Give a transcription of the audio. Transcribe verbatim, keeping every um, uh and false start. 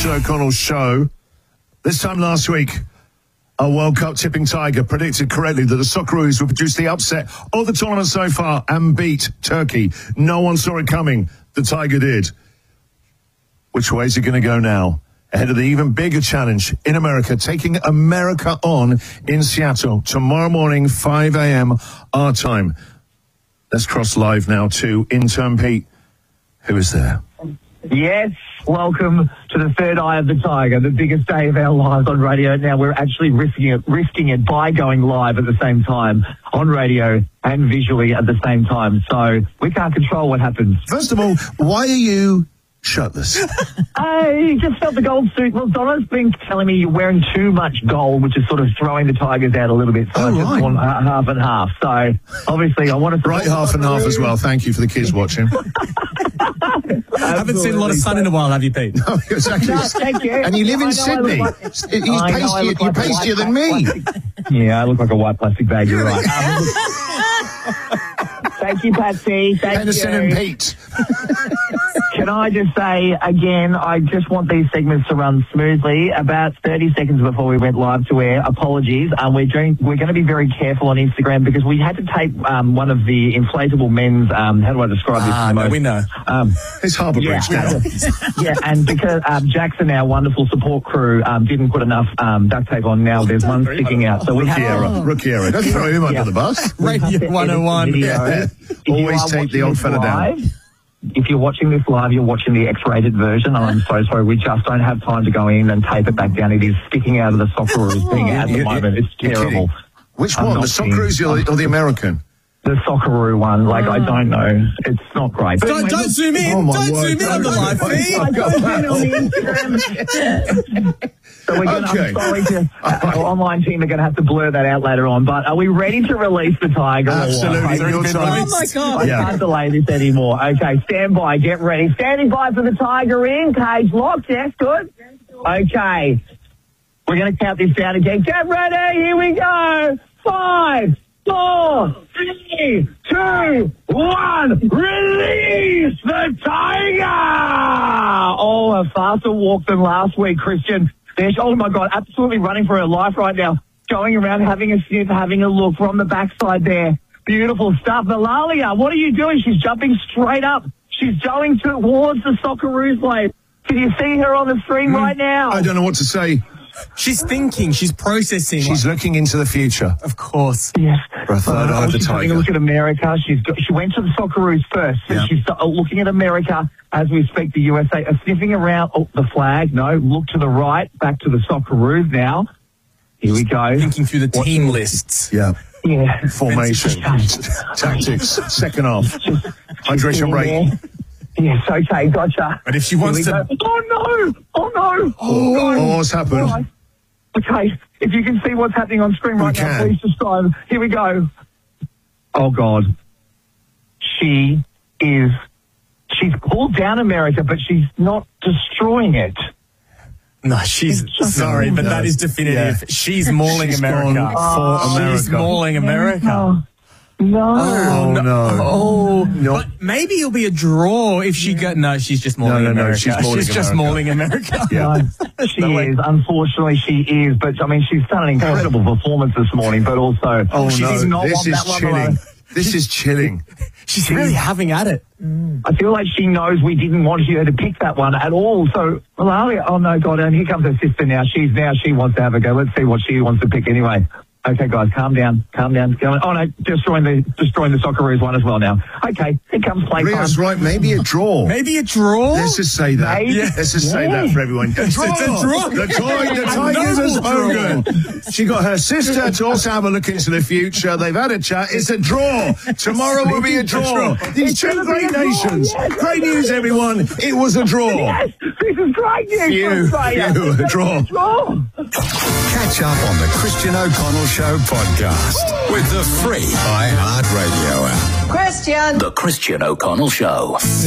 Christian O'Connell show. This time last week, our World Cup tipping tiger predicted correctly that the Socceroos would produce the upset of the tournament so far and beat Turkey. No one saw it coming. The tiger did. Which way is it going to go now? Ahead of the even bigger challenge in America, taking America on in Seattle tomorrow morning, five a.m. our time. Let's cross live now to intern Pete. Who is there? Yes, welcome to the third eye of the tiger, the biggest day of our lives on radio. Now we're actually risking it, risking it by going live at the same time on radio and visually at the same time. So we can't control what happens. First of all, why are you shirtless? I just felt the gold suit. Well, Donna's been telling me you're wearing too much gold, which is sort of throwing the tigers out a little bit. So Oh, I just right. want uh, half and half. So obviously I want to... Right, half and half as well. Thank you for the kids watching. I haven't seen a lot of sun in a while, have you, Pete? No, exactly. No, thank you. And you live in I know I Sydney. look like- He's I know I pastier, look you're like a pastier white than me. plastic- Yeah, I look like a white plastic bag, you're right. Um, thank you, Patsy. Thank Henderson you. and Pete. Can I just say, again, I just want these segments to run smoothly. About thirty seconds before we went live to air, apologies. Um, we're doing, we're going to be very careful on Instagram because we had to tape um, one of the inflatable men's, um, how do I describe this? Ah, the no, most? we know. Um, It's Harbour yeah, Bridge now. yeah, and because um, Jackson, our wonderful support crew, um, didn't put enough um, duct tape on, now there's one sticking out. So we Rookie have error. Rookie error. Don't throw him under Yeah. the bus. we have to Radio edit one oh one. the video. Yeah. If you Always are tape the watching old this fella down. live, If you're watching this live, you're watching the X-rated version. I'm so sorry. We just don't have time to go in and tape it back down. It is sticking out of the Socceroos thing at the You- you- moment. It's you're terrible. kidding. Which I'm one? The not Socceroos kidding. or the, or the American? The Socceroo one. Like, I don't know. It's not great. But Don't, anyway, don't look- zoom in. Oh, my don't word. zoom in on the Don't- live feed. I got it on the Instagram. So we're going Okay. to, I'm sorry to, our online team are going to have to blur that out later on. But are we ready to release the tiger? or what? Absolutely. I- Your time. Oh, my God. I Yeah. can't delay this anymore. Okay, stand by, get ready. Standing by for the tiger in, cage locked, yes, good. Okay, we're going to count this down again. Get ready, here we go. Five, four, three, two, one. Release the tiger! Oh, a faster walk than last week, Christian. There's, oh my God, absolutely running for her life right now. Going around, having a sniff, having a look from the backside there. Beautiful stuff. Malalia, what are you doing? She's jumping straight up. She's going towards the Socceroos lane. Can you see her on the screen right now? I don't know what to say. She's thinking. She's processing. She's looking into the future. Of course. Yes. For a third eye of the she's having a tiger. look at America. She's got, she went to the Socceroos first. So Yeah. she's uh, looking at America as we speak. The U S A are sniffing around. Oh, the flag. No, look to the right. Back to the Socceroos now. Here we go. Thinking through the team lists. Yeah. Yeah. Formation. Tactics. Second half. Hydration break. Yeah. Yes, okay, gotcha. But if she Here wants we to... go. Oh, no! Oh, no! Oh, God. oh, what's happened? All right. Okay, if you can see what's happening on screen right now, can. please describe. Here we go. Oh, God. She is... She's pulled down America, but she's not destroying it. No, she's... Sorry, but No. that is definitive. Yeah. She's mauling She's America. gone for She's America. mauling America. No. No. Oh, no. Oh, No. but maybe it'll be a draw if she go. No, she's just mauling No, no, no, America. she's mauling just America. mauling America. Yeah. No, she No way. is. Unfortunately, she is. But, I mean, she's done an incredible performance this morning, but also... Oh, she no. did not This want is that one chilling. alone. This is chilling. She's really having at it. I feel like she knows we didn't want her to pick that one at all. So, Malalia, oh no, God, and here comes her sister now. She's now, she wants to have a go. Let's see what she wants to pick anyway. Okay, guys, calm down, calm down. Go on. Oh no, destroying the destroying the Socceroos one as well now. Okay, here comes playtime. Ria's right, maybe a draw. Maybe a draw. Let's just say that. Maybe. Let's just say Yeah. that for everyone. A draw. It's a draw. The, toy, the Tigers Noble have spoken. She got her sister to also have a look into the future. They've had a chat. It's a draw. Tomorrow will be a draw. These It's two gonna be great a draw, nations. yes. Great news, everyone. It was a draw. Yes, this is great news Phew, for Australia. phew, a It's gonna draw. be a draw. Catch up on the Christian O'Connell Show podcast with the free iHeartRadio app. Question. The Christian O'Connell Show.